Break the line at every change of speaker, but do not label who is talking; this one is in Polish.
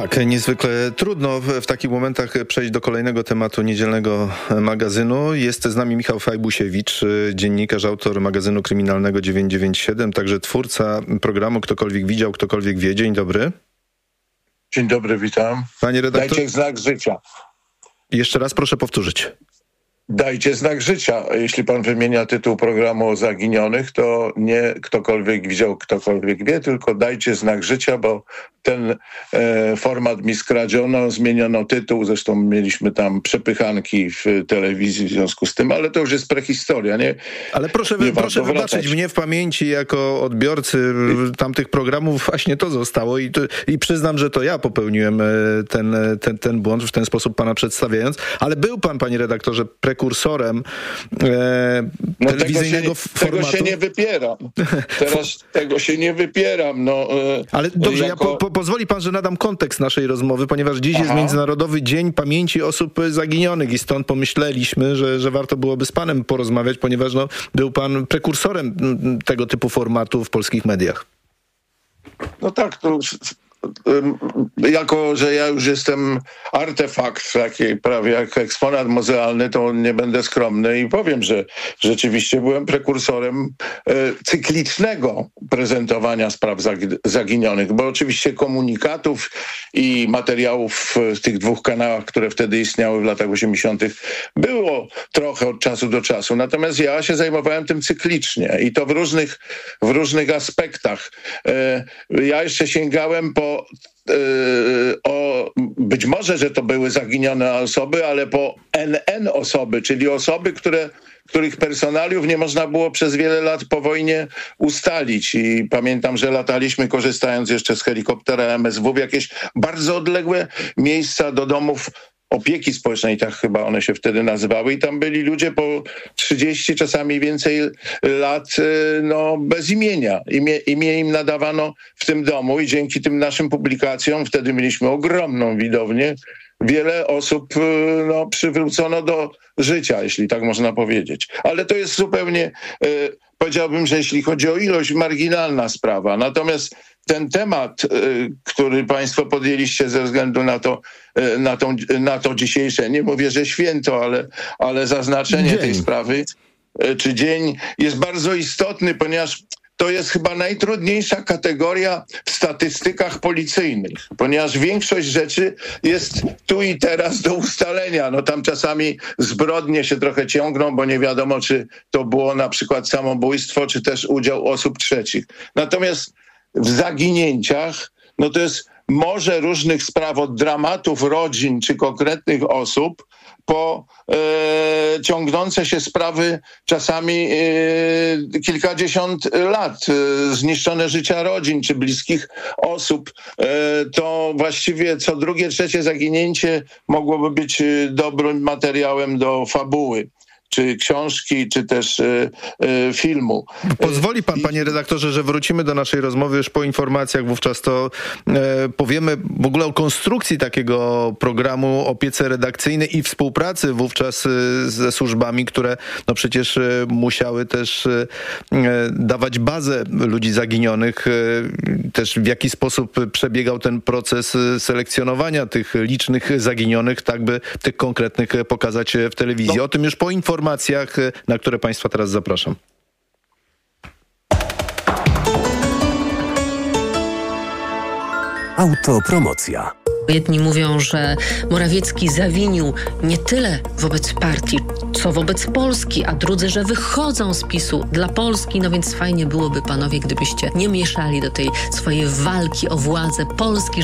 Tak, niezwykle trudno w takich momentach przejść do kolejnego tematu niedzielnego magazynu. Jest z nami Michał Fajbusiewicz, dziennikarz, autor magazynu kryminalnego 997, także twórca programu Ktokolwiek widział, ktokolwiek wie. Dzień dobry.
Dzień dobry, witam.
Panie redaktor...
Dajcie znak życia.
Jeszcze raz proszę powtórzyć.
Dajcie znak życia. Jeśli pan wymienia tytuł programu o zaginionych, to nie ktokolwiek widział, ktokolwiek wie, tylko dajcie znak życia, bo ten format mi skradziono, zmieniono tytuł, zresztą mieliśmy tam przepychanki w telewizji w związku z tym, ale to już jest prehistoria, nie?
Ale proszę wybaczyć, mnie w pamięci jako odbiorcy tamtych programów właśnie to zostało i przyznam, że to ja popełniłem ten błąd w ten sposób pana przedstawiając, ale był pan, panie redaktorze, prekursorem telewizyjnego formatu. Tego się
nie wypieram. Teraz tego się nie wypieram.
Ale dobrze, pozwoli pan, że nadam kontekst naszej rozmowy, ponieważ dziś jest Międzynarodowy Dzień Pamięci Osób Zaginionych i stąd pomyśleliśmy, że warto byłoby z panem porozmawiać, ponieważ był pan prekursorem tego typu formatu w polskich mediach.
No tak, to jako, że ja już jestem artefakt taki prawie jak eksponat muzealny, to nie będę skromny i powiem, że rzeczywiście byłem prekursorem cyklicznego prezentowania spraw zaginionych, bo oczywiście komunikatów i materiałów w tych dwóch kanałach, które wtedy istniały w latach 80. było trochę od czasu do czasu, natomiast ja się zajmowałem tym cyklicznie i to w różnych aspektach. Ja jeszcze sięgałem być może, że to były zaginione osoby, ale po NN osoby, czyli osoby, których personaliów nie można było przez wiele lat po wojnie ustalić. I pamiętam, że lataliśmy, korzystając jeszcze z helikoptera MSW, w jakieś bardzo odległe miejsca do domów opieki społecznej, tak chyba one się wtedy nazywały, i tam byli ludzie po 30, czasami więcej lat, bez imienia. Imię im nadawano w tym domu i dzięki tym naszym publikacjom, wtedy mieliśmy ogromną widownię, wiele osób przywrócono do życia, jeśli tak można powiedzieć. Ale to jest zupełnie, powiedziałbym, że jeśli chodzi o ilość, marginalna sprawa. Natomiast ten temat, który państwo podjęliście ze względu na to dzisiejsze, nie mówię, że święto, ale zaznaczenie tej sprawy, czy dzień, jest bardzo istotny, ponieważ to jest chyba najtrudniejsza kategoria w statystykach policyjnych, ponieważ większość rzeczy jest tu i teraz do ustalenia. Tam czasami zbrodnie się trochę ciągną, bo nie wiadomo, czy to było na przykład samobójstwo, czy też udział osób trzecich. Natomiast w zaginięciach, to jest morze różnych spraw, od dramatów rodzin czy konkretnych osób, po ciągnące się sprawy czasami kilkadziesiąt lat, zniszczone życia rodzin czy bliskich osób. To właściwie co drugie, trzecie zaginięcie mogłoby być dobrym materiałem do fabuły, czy książki, czy też filmu.
Pozwoli pan, panie redaktorze, że wrócimy do naszej rozmowy już po informacjach, wówczas to powiemy w ogóle o konstrukcji takiego programu, opiece redakcyjnej i współpracy wówczas ze służbami, które przecież musiały też dawać bazę ludzi zaginionych, też w jaki sposób przebiegał ten proces selekcjonowania tych licznych zaginionych, tak by tych konkretnych pokazać w telewizji. O tym już po informacjach, na które państwa teraz zapraszam.
Autopromocja.
Jedni mówią, że Morawiecki zawinił nie tyle wobec partii, co wobec Polski, a drudzy, że wychodzą z PiS-u dla Polski. Więc fajnie byłoby, panowie, gdybyście nie mieszali do tej swojej walki o władzę Polski,